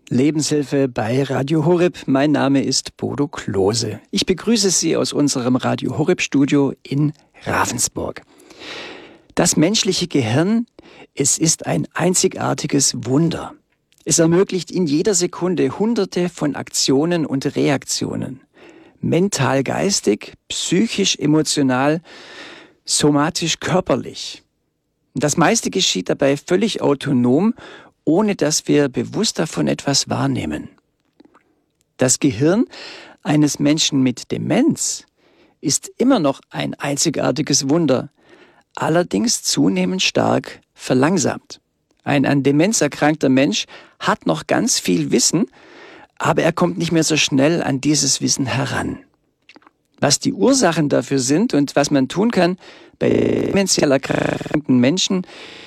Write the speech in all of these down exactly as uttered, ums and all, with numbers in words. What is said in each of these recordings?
Lebenshilfe bei Radio Horeb. Mein Name ist Bodo Klose. Ich begrüße Sie aus unserem Radio Horeb Studio in Ravensburg. Das menschliche Gehirn, es ist ein einzigartiges Wunder. Es ermöglicht in jeder Sekunde Hunderte von Aktionen und Reaktionen. Mental, geistig, psychisch, emotional, somatisch, körperlich. Das meiste geschieht dabei völlig autonom, ohne dass wir bewusst davon etwas wahrnehmen. Das Gehirn eines Menschen mit Demenz ist immer noch ein einzigartiges Wunder, allerdings zunehmend stark verlangsamt. Ein an Demenz erkrankter Mensch hat noch ganz viel Wissen, aber er kommt nicht mehr so schnell an dieses Wissen heran. Was die Ursachen dafür sind und was man tun kann bei dementiell erkrankten Menschen,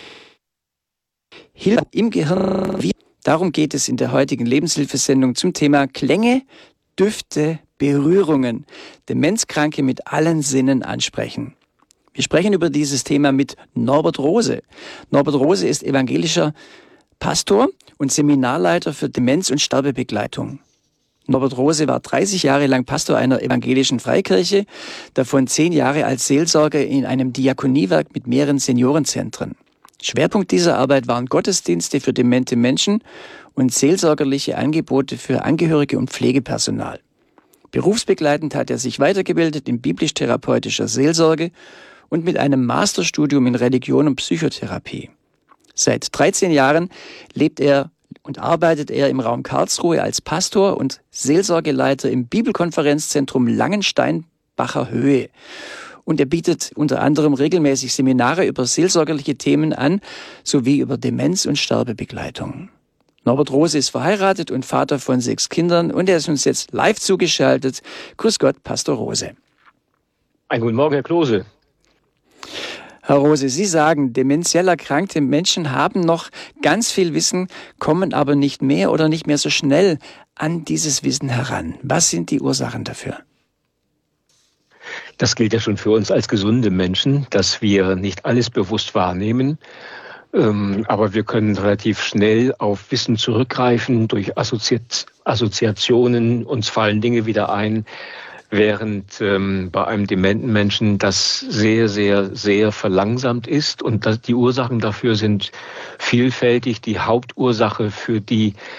Hilfe im Gehirn. Darum geht es in der heutigen Lebenshilfesendung zum Thema Klänge, Düfte, Berührungen. Demenzkranke mit allen Sinnen ansprechen. Wir sprechen über dieses Thema mit Norbert Rose. Norbert Rose ist evangelischer Pastor und Seminarleiter für Demenz- und Sterbebegleitung. Norbert Rose war dreißig Jahre lang Pastor einer evangelischen Freikirche, davon zehn Jahre als Seelsorger in einem Diakoniewerk mit mehreren Seniorenzentren. Schwerpunkt dieser Arbeit waren Gottesdienste für demente Menschen und seelsorgerliche Angebote für Angehörige und Pflegepersonal. Berufsbegleitend hat er sich weitergebildet in biblisch-therapeutischer Seelsorge und mit einem Masterstudium in Religion und Psychotherapie. Seit dreizehn Jahren lebt er und arbeitet er im Raum Karlsruhe als Pastor und Seelsorgeleiter im Bibelkonferenzzentrum Langensteinbacher Höhe. Und er bietet unter anderem regelmäßig Seminare über seelsorgerliche Themen an, sowie über Demenz- und Sterbebegleitung. Norbert Rose ist verheiratet und Vater von sechs Kindern und er ist uns jetzt live zugeschaltet. Grüß Gott, Pastor Rose. Einen guten Morgen, Herr Klose. Herr Rose, Sie sagen, dementiell erkrankte Menschen haben noch ganz viel Wissen, kommen aber nicht mehr oder nicht mehr so schnell an dieses Wissen heran. Was sind die Ursachen dafür? Das gilt ja schon für uns als gesunde Menschen, dass wir nicht alles bewusst wahrnehmen, ähm, aber wir können relativ schnell auf Wissen zurückgreifen durch Assozi- Assoziationen. Uns fallen Dinge wieder ein, während ähm, bei einem dementen Menschen das sehr, sehr, sehr verlangsamt ist. Und das, die Ursachen dafür sind vielfältig. Die Hauptursache für die